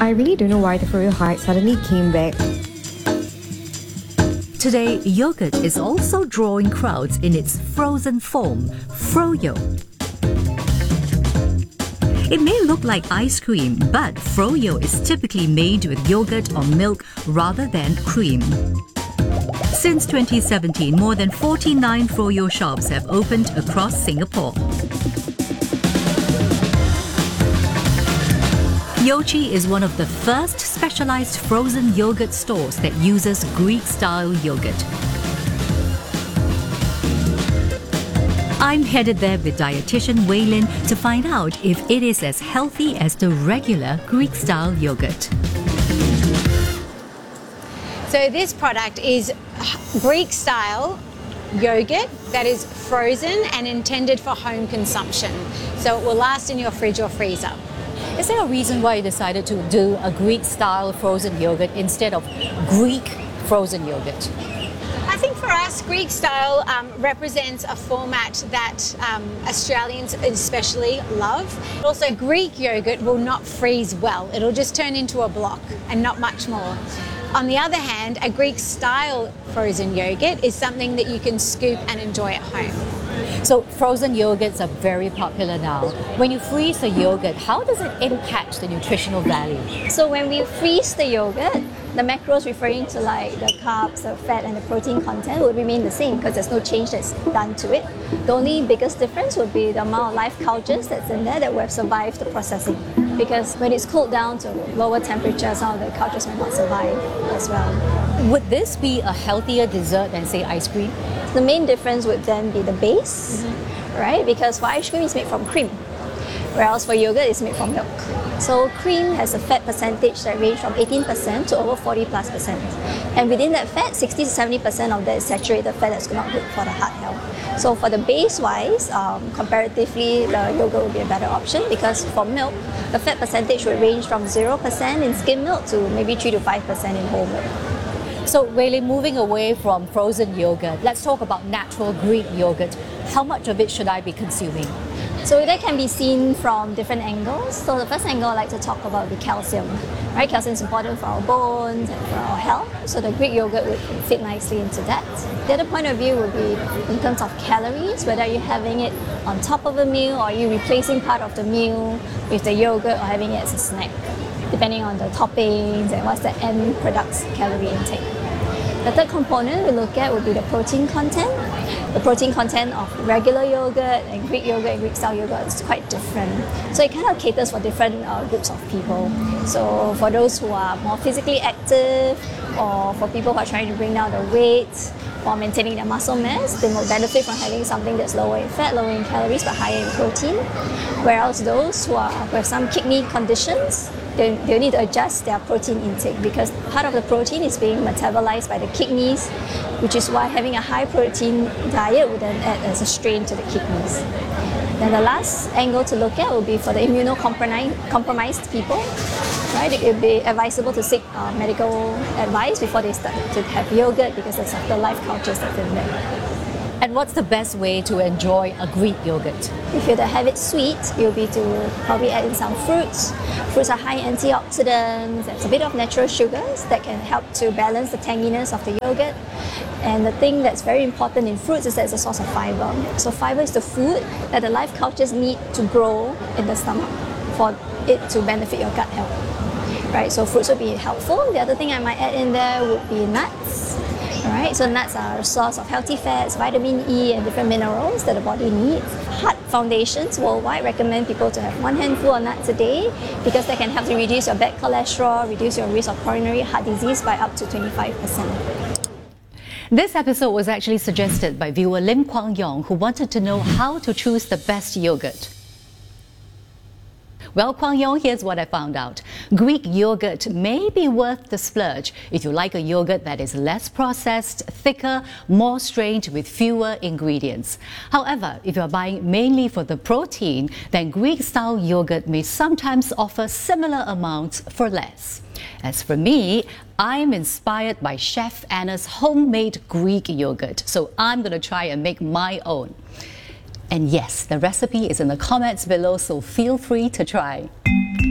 I really don't know why the Froyo hype suddenly came back. Today, yogurt is also drawing crowds in its frozen form, Froyo. It may look like ice cream, but Froyo is typically made with yogurt or milk rather than cream. Since 2017, more than 49 Froyo shops have opened across Singapore. Yochi is one of the first specialized frozen yogurt stores that uses Greek-style yogurt. I'm headed there with dietitian Wei Lin to find out if it is as healthy as the regular Greek-style yogurt. So this product is Greek-style yogurt that is frozen and intended for home consumption. So it will last in your fridge or freezer. Is there a reason why you decided to do a Greek-style frozen yogurt instead of Greek frozen yogurt? I think for us, Greek style represents a format that Australians especially love. Also, Greek yogurt will not freeze well. It'll just turn into a block and not much more. On the other hand, a Greek style frozen yogurt is something that you can scoop and enjoy at home. So frozen yogurts are very popular now. When you freeze a yogurt, how does it impact the nutritional value? So when we freeze the yogurt, the macros referring to like the carbs, the fat and the protein content would remain the same because there's no change that's done to it. The only biggest difference would be the amount of live cultures that's in there that would have survived the processing. Because when it's cooled down to lower temperatures, some of the cultures may not survive as well. Would this be a healthier dessert than, say, ice cream? The main difference would then be the base, right? Because for ice cream, it's made from cream, whereas for yogurt, it's made from milk. So cream has a fat percentage that range from 18% to over 40+%. And within that fat, 60 to 70% of that is saturated fat that's not good for the heart health. So for the base-wise, comparatively, the yogurt would be a better option because for milk, the fat percentage would range from 0% in skim milk to maybe 3 to 5% in whole milk. So really moving away from frozen yogurt, let's talk about natural Greek yogurt. How much of it should I be consuming? So that can be seen from different angles. So the first angle I like to talk about would be calcium. Right? Calcium is important for our bones and for our health. So the Greek yogurt would fit nicely into that. The other point of view would be in terms of calories, whether you're having it on top of a meal or you're replacing part of the meal with the yogurt or having it as a snack, depending on the toppings and what's the end product's calorie intake. The third component we look at would be the protein content. The protein content of regular yogurt and Greek yogurt and Greek style yogurt is quite different. So it kind of caters for different groups of people. So for those who are more physically active or for people who are trying to bring down the weight or maintaining their muscle mass, they will benefit from having something that's lower in fat, lower in calories but higher in protein. Whereas those who have some kidney conditions, they need to adjust their protein intake because part of the protein is being metabolized by the kidneys, which is why having a high protein diet would then add as a strain to the kidneys. Then the last angle to look at will be for the immunocompromised people. Right? It would be advisable to seek medical advice before they start to have yogurt because of the live cultures that's in there. And what's the best way to enjoy a Greek yogurt? If you're to have it sweet, it will be to probably add in some fruits. Fruits are high in antioxidants, there's a bit of natural sugars that can help to balance the tanginess of the yogurt. And the thing that's very important in fruits is that it's a source of fiber. So fiber is the food that the live cultures need to grow in the stomach for it to benefit your gut health. Right, so fruits would be helpful. The other thing I might add in there would be nuts. Alright, so nuts are a source of healthy fats, vitamin E and different minerals that the body needs. Heart foundations worldwide recommend people to have 1 handful of nuts a day because that can help to reduce your bad cholesterol, reduce your risk of coronary heart disease by up to 25%. This episode was actually suggested by viewer Lim Kwang Yong, who wanted to know how to choose the best yogurt. Well, Kwang Yong, here's what I found out. Greek yogurt may be worth the splurge if you like a yogurt that is less processed, thicker, more strained with fewer ingredients. However, if you're buying mainly for the protein, then Greek-style yogurt may sometimes offer similar amounts for less. As for me, I'm inspired by Chef Anna's homemade Greek yogurt, so I'm going to try and make my own. And yes, the recipe is in the comments below, so feel free to try.